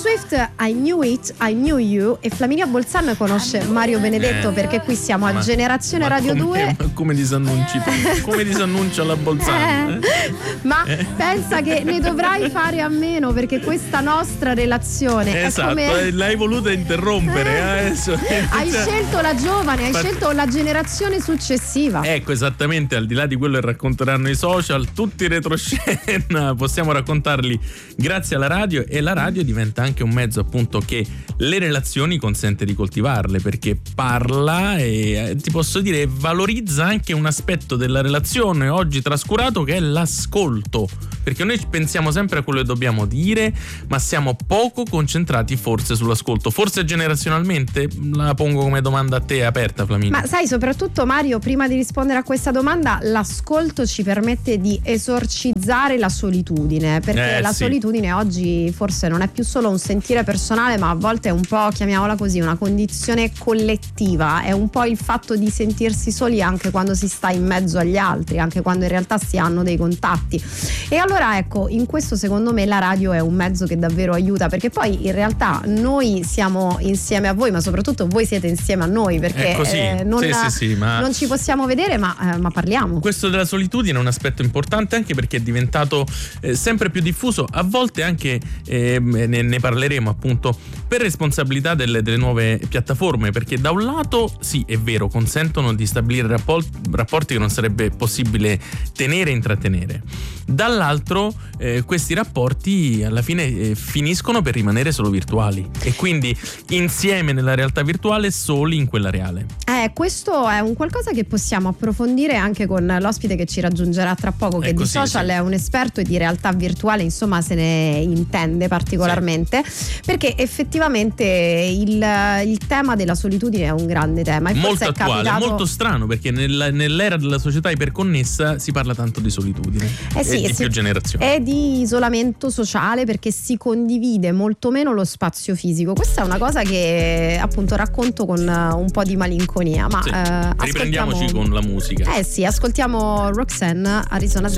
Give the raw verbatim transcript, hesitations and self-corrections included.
Swift, I Knew It, I Knew You, e Flaminia Bolzano conosce Mario Benedetto, eh, perché qui siamo a ma, Generazione ma Radio come, due. Ma come disannunci tu? Come disannuncia la Bolzano? Eh, Eh? ma eh. pensa che ne dovrai fare a meno, perché questa nostra relazione Esatto, è come... l'hai voluta interrompere. Eh. Adesso. Hai scelto la giovane, hai Ma... scelto la generazione successiva. Ecco, esattamente, al di là di quello che racconteranno i social, tutti i retroscena possiamo raccontarli grazie alla radio, e la radio diventa anche un mezzo appunto che le relazioni consente di coltivarle, perché parla e ti posso dire valorizza anche un aspetto della relazione oggi trascurato, che è l'ascolto, perché noi pensiamo sempre a quello che dobbiamo dire, ma siamo poco concentrati forse sull'ascolto. Forse generazionalmente? La pongo come domanda a te aperta, Flaminia. Ma sai, soprattutto Mario, prima di rispondere a questa domanda, l'ascolto ci permette di esorcizzare la solitudine, perché eh, la sì. solitudine oggi forse non è più solo un sentire personale, ma a volte è un po', chiamiamola così, una condizione collettiva, è un po' il fatto di sentirsi soli anche quando si sta in mezzo agli altri, anche quando in realtà si hanno dei contatti. E allora ecco, in questo secondo me la radio è un mezzo che davvero aiuta, perché poi in realtà noi siamo insieme a voi, ma soprattutto voi siete insieme a noi, perché eh, non, sì, sì, sì, ma non ci possiamo vedere, ma, eh, ma parliamo. Questo della solitudine è un aspetto importante, anche perché è diventato eh, sempre più diffuso, a volte anche eh, ne, ne parleremo appunto per responsabilità delle, delle nuove piattaforme, perché da un lato sì, è vero, consentono di stabilire rapport, rapporti che non sarebbe possibile tenere e intrattenere, dall'altro eh, questi rapporti alla fine eh, finiscono per rimanere solo virtuali, e quindi insieme nella realtà virtuale, soli in quella reale. Eh, questo è un qualcosa che possiamo approfondire anche con l'ospite che ci raggiungerà tra poco, che è di così, social sì. è un esperto e di realtà virtuale, insomma se ne intende particolarmente, sì. Perché effettivamente il, il tema della solitudine è un grande tema, e molto forse è attuale, capitato... molto strano, perché nella, nell'era della società iperconnessa si parla tanto di solitudine eh sì, e di sì, più generazioni, e di isolamento sociale, perché si condivide molto meno lo spazio fisico. Questa è una cosa che appunto racconto con un po' di malinconia, ma sì. eh, Riprendiamoci con la musica. Eh sì, ascoltiamo Roxanne, Arizona Jazz.